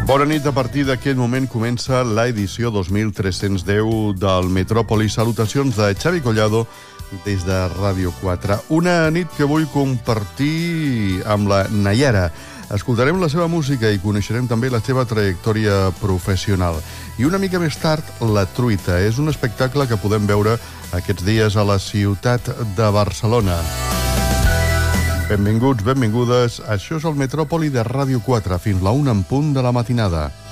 Bona nit. A partir d'aquest moment comença l'edició 2310 del Metròpoli. Salutacions de Xavi Collado des de Ràdio 4. Una nit que vull compartir amb la Nayara. Escoltarem la seva música i coneixerem també la seva trajectòria professional. I una mica més tard, La Truita. És un espectacle que podem veure aquests dies a la ciutat de Barcelona. Benvinguts, benvingudes. Això és el Metròpoli de Ràdio 4, fins la 1 en punt de la matinada.